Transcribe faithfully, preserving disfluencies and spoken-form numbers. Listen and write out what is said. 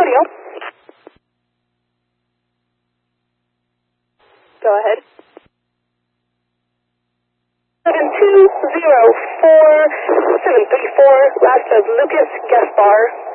Audio. Go ahead. seven two zero four seven three four, last of Lucas Gaspar.